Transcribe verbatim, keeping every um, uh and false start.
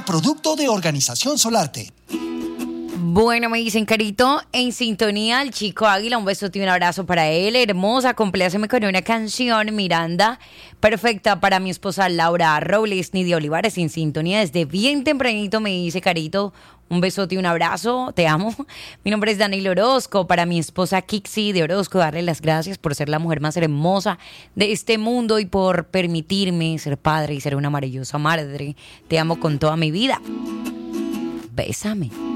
producto de Organización Solarte. Bueno, me dicen, Carito, en sintonía al chico Águila, un besote y un abrazo para él. Hermosa, compláceme con una canción, Miranda, perfecta para mi esposa Laura Robles, Nidia Olivares, en sintonía desde bien tempranito, me dice Carito. Un besote y un abrazo, te amo. Mi nombre es Daniel Orozco, para mi esposa Kixi de Orozco, darle las gracias por ser la mujer más hermosa de este mundo y por permitirme ser padre y ser una maravillosa madre. Te amo con toda mi vida. Bésame.